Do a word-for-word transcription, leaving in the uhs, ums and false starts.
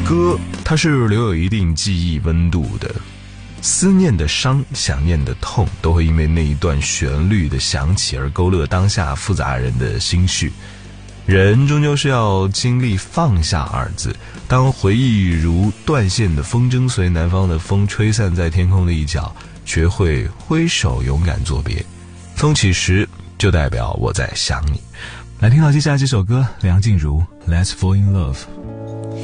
歌它是留有一定记忆温度的，思念的伤，想念的痛，都会因为那一段旋律的响起而勾勒当下复杂人的心绪。人终究是要经历放下二字，当回忆如断线的风筝，随南方的风吹散在天空的一角，学会挥手勇敢作别。风起时就代表我在想你。来听到接下来这首歌，梁静茹 Let's Fall in Love。